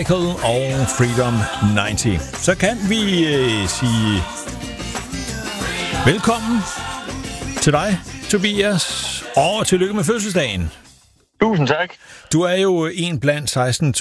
Og Freedom 90. Så kan vi sige velkommen til dig, Tobias, og tillykke med fødselsdagen. Tusind tak. Du er jo en blandt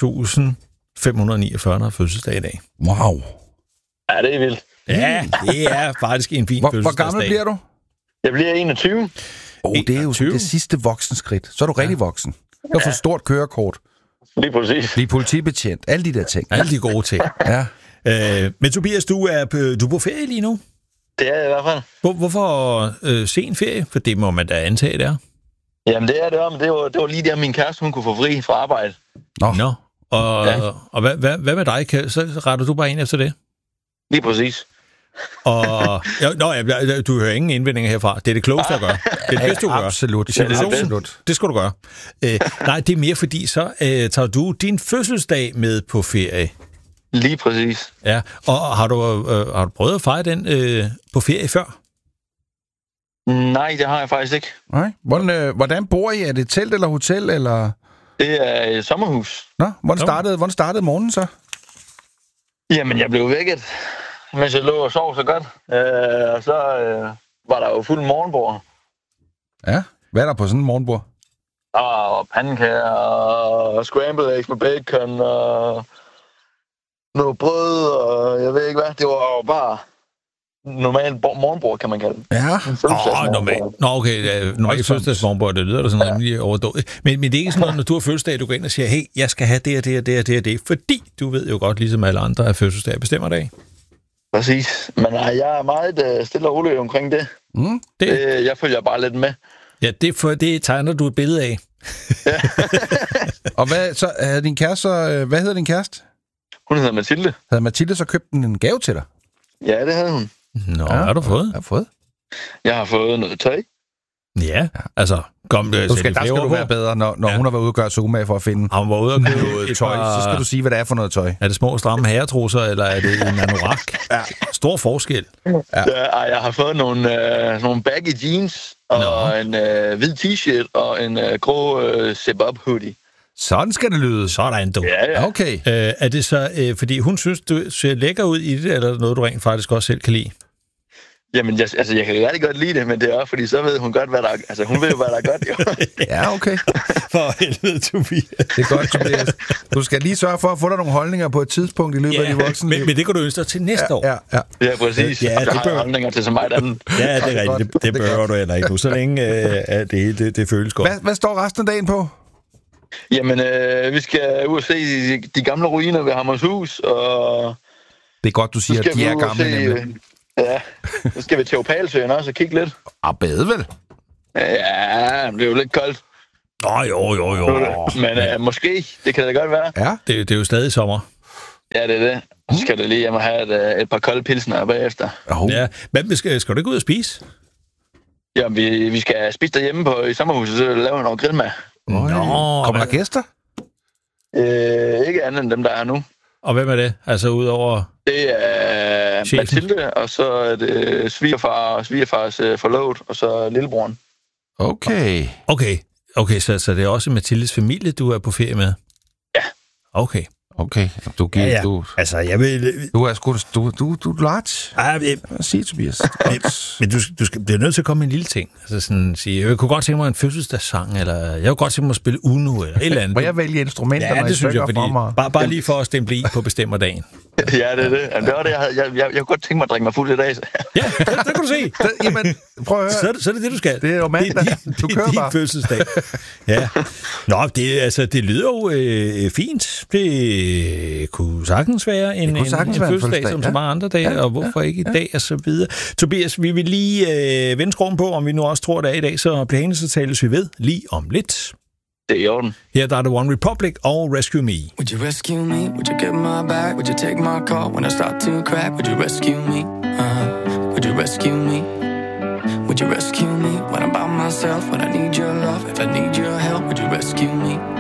16.549, der har fødselsdag i dag. Wow. Ja, det er vildt. Ja, det er faktisk en fin fødselsdagsdag. Hvor gammel bliver du? Jeg bliver 21. Det er jo det sidste voksenskridt. Så er du rigtig voksen. Du har fået stort kørekort. Lige præcis. Blive politibetjent. Alle de der ting. Alle de gode ting. Ja. Men Tobias, du er på ferie lige nu? Det er jeg i hvert fald. Hvorfor sen ferie? For det må man da antage, det er. Jamen, det er det om. Det var lige der, min kæreste, hun kunne få fri fra arbejde. Nå. Og hvad med dig? Så retter du bare ind efter det? Lige præcis. Og du hører ingen indvendinger herfra. Det er det klogeste at gøre. Det er det bedste, du gør. Absolut. Det skal du gøre. Nej, det er mere fordi, så tager du din fødselsdag med på ferie. Lige præcis. Ja, og har du prøvet at fejre den på ferie før? Nej, det har jeg faktisk ikke. Nej. Hvordan bor I? Er det telt eller hotel? Eller? Det er et sommerhus. Nå, hvordan startede morgenen så? Jamen, jeg blev vækket, mens jeg lå og sov så godt. Og så var der jo fuld morgenbord. Ja, hvad er der på sådan en morgenbord? Der var pandekager og scrambled eggs med bacon og noget brød og jeg ved ikke hvad. Det var jo bare normalt morgenbord, kan man kalde det. Ja. Normalt. Nå, okay. Normalt fødselsdagsmorgenbord, det lyder da sådan rimelig overdådigt. Men det er ikke sådan noget, når du har fødselsdag, du går ind og siger, hey, jeg skal have det og det og det og det og det, fordi du ved jo godt, ligesom alle andre, at fødselsdag bestemmer dag. Præcis. Men jeg er meget stille og rolig omkring det. Jeg følger bare lidt med. Ja, det tegner du et billede af. Ja. Og hvad hedder din kæreste? Hun hedder Mathilde. Havde Mathilde så købt en gave til dig? Ja, det havde hun. Nå, har du fået? Jeg har fået. Jeg har fået noget tøj. Ja, altså... Der skal du være bedre, når hun har været ude og gøre sig umage for at finde. Han var ude og købe tøj, så skal du sige, hvad det er for noget tøj. Er det små, stramme herretrusser, eller er det en anorak? Ja. Stor forskel. Ja, jeg har fået nogle baggy jeans, og en hvid t-shirt, og en grå zip-up hoodie. Sådan skal det lyde. Sådan, du. Ja. Okay. Er det så, fordi hun synes, du ser lækker ud i det, eller noget, du rent faktisk også selv kan lide? Jamen, jeg kan rigtig godt lide det, men det er også, fordi så ved hun godt, hvad der er... Altså, hun ved jo, hvad der er godt, jo. Ja, okay. For helvede, Tobias. Det er godt, Tobias. Du skal lige sørge for at få dig nogle holdninger på et tidspunkt i løbet af dit voksenliv. Men det kan du ønske dig til næste år. Ja, præcis. Ja, det har holdninger til så meget andet. Ja, det er rigtigt. Det behøver du heller ikke nu, så længe det hele det føles godt. Hvad står resten af dagen på? Jamen, vi skal ud og se de gamle ruiner ved Hammershus, og... Det er godt, du siger, at de er gamle, nemlig. Ja, så skal vi til Opalsøen også og kigge lidt. Bade vel? Ja, det er jo lidt koldt. Jo. Men måske, det kan det godt være. Ja. Det er jo stadig sommer. Ja, det er det. Så skal det lige hjem og have et par kolde pilsner bagefter. Ja, men skal du ikke ud og spise? Ja, vi skal spise derhjemme i sommerhuset, så lave noget grillmad. Kommer der gæster? Ikke andet end dem, der er nu. Og hvem er det? Altså udover... Det er chefen. Mathilde, og så er det svigerfar og svigerfars forlovet, og så lillebroren. Okay. Okay, så det er også Mathildes familie, du er på ferie med? Ja. Okay. Du giver... Ja. Du, altså, jeg vil... Du er sgu... Du er large. Hvad siger Tobias? Men du skal blive nødt til at komme med en lille ting. Altså sådan sige, jeg kunne godt tænke mig en fødselsdagssang, eller jeg kunne godt tænke mig at spille Uno, eller et eller andet. Må jeg vælge instrumenter, når det synes jeg, fordi bare lige for at stemple i på bestemmerdagen. Ja, det er det. Jamen, det var det, jeg kunne godt tænke mig at drikke mig fuld i dag. Ja, det kan du se. Jamen, prøv at høre. Så er det du skal. Det er jo mandag. Du kører bare. Det er din fødselsdag. Ja. Nå, det lyder jo fint. Det kunne sagtens være en fødselsdag som så mange andre dage, og hvorfor ikke i dag, og så videre. Tobias, vi vil lige vende skroven på, om vi nu også tror, det er i dag, så bliver så tales vi ved lige om lidt. Det er i orden. Her der er det One Republic og Rescue Me. Would you rescue me? Would you get my back? Would you take my call when I start to crack? Would you rescue me? Would you rescue me? Would you rescue me when I'm by myself? When I need your love, if I need your help, would you rescue me?